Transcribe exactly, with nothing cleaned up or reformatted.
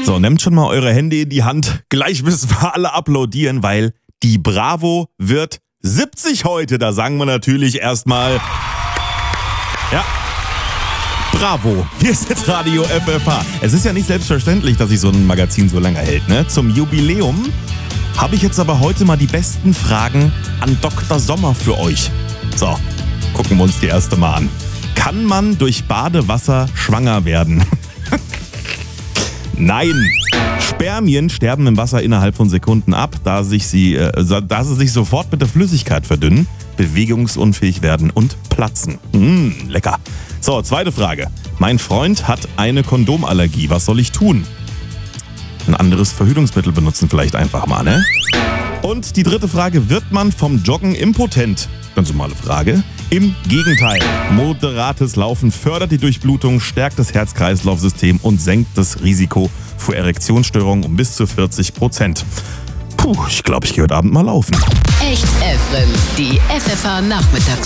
So, nehmt schon mal eure Hände in die Hand. Gleich müssen wir alle applaudieren, weil die Bravo wird siebzig heute. Da sagen wir natürlich erstmal, ja, Bravo. Hier ist das Radio F F H. Es ist ja nicht selbstverständlich, dass sich so ein Magazin so lange hält, ne? Zum Jubiläum habe ich jetzt aber heute mal die besten Fragen an Doktor Sommer für euch. So, gucken wir uns die erste mal an. Kann man durch Badewasser schwanger werden? Nein. Spermien sterben im Wasser innerhalb von Sekunden ab, da, sich sie, äh, da sie sich sofort mit der Flüssigkeit verdünnen, bewegungsunfähig werden und platzen. Mmh, lecker. So, zweite Frage. Mein Freund hat eine Kondomallergie. Was soll ich tun? Ein anderes Verhütungsmittel benutzen vielleicht einfach mal, ne? Und die dritte Frage. Wird man vom Joggen impotent? Ganz normale Frage. Im Gegenteil. Moderates Laufen fördert die Durchblutung, stärkt das Herz-Kreislauf-System und senkt das Risiko für Erektionsstörungen um bis zu vierzig Prozent. Puh, ich glaube, ich gehe heute Abend mal laufen. Echt F M, die F F H Nachmittags